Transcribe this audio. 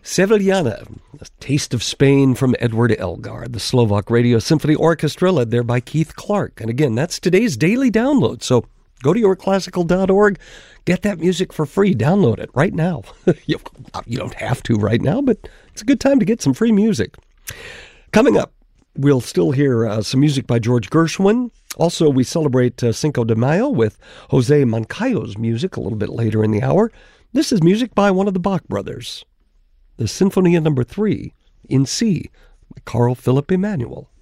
Sevillana, A Taste of Spain from Edward Elgar, the Slovak Radio Symphony Orchestra led there by Keith Clark. And again, that's today's daily download. So go to yourclassical.org, get that music for free, download it right now. You don't have to right now, but it's a good time to get some free music. Coming up, we'll still hear some music by George Gershwin. Also, we celebrate Cinco de Mayo with Jose Moncayo's music a little bit later in the hour. This is music by one of the Bach brothers, the Sinfonia No. 3 in C by Carl Philipp Emanuel.